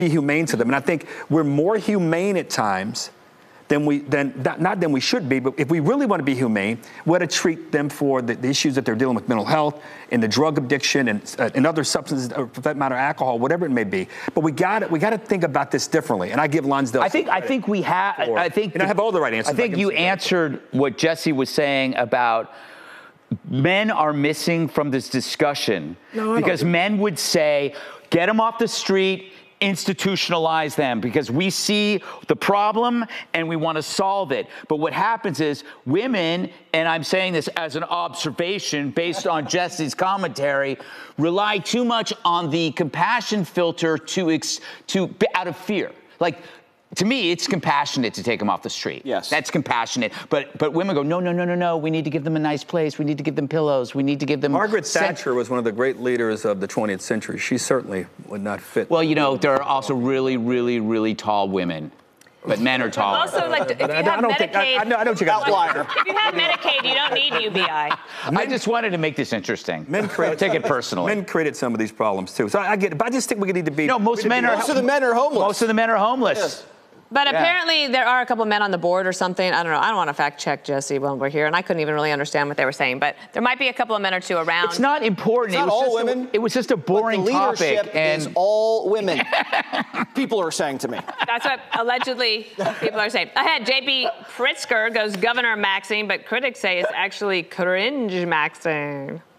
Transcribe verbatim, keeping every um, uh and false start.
be humane to them. And I think we're more humane at times than we, than, not, not than we should be, but if we really want to be humane, we ought to treat them for the, the issues that they're dealing with, mental health and the drug addiction and, uh, and other substances, or for that matter, alcohol, whatever it may be. But we got we got to think about this differently. And I give Lonsdale. I think I think we have. I think and I have all the right answers. I think you answered what Jesse was saying about men are missing from this discussion no, because men would say, get them off the street, institutionalize them, because we see the problem and we want to solve it. But what happens is women, and I'm saying this as an observation based on Jesse's commentary, rely too much on the compassion filter to ex, to out of fear. Like, to me, it's compassionate to take them off the street. Yes. That's compassionate. But but women go, no, no, no, no, no. We need to give them a nice place. We need to give them pillows. We need to give them... Margaret Thatcher was one of the great leaders of the twentieth century. She certainly would not fit. Well, you know, there are also really, really, really tall women. But men are taller. Also, like, if you I, have I don't Medicaid, think, I, I, know, I know what you got. Outlier. if you have Medicaid, you don't need U B I. I just wanted to make this interesting. Men create, Take it personally. Men created some of these problems, too. So I, I get it. But I just think we need to be... No, most men are... Most of the men are homeless. Most of the men are homeless. Yes. But Yeah. apparently there are a couple of men on the board or something. I don't know. I don't want to fact check Jesse when we're here, and I couldn't even really understand what they were saying. But there might be a couple of men or two around. It's not important. It's not it was all just women. A, it was just a boring but the leadership topic. And is all women. People are saying to me. That's what allegedly people are saying. Ahead, J B Pritzker goes Governor Maxine, but critics say it's actually cringe Maxine.